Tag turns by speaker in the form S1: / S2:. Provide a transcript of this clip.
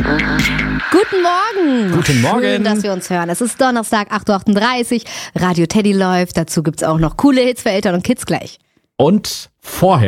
S1: Guten Morgen.
S2: Guten Morgen.
S1: Schön, dass wir uns hören. Es ist Donnerstag, 8.38 Uhr. Radio Teddy läuft. Dazu gibt's auch noch coole Hits für Eltern und Kids gleich.
S2: Und vorher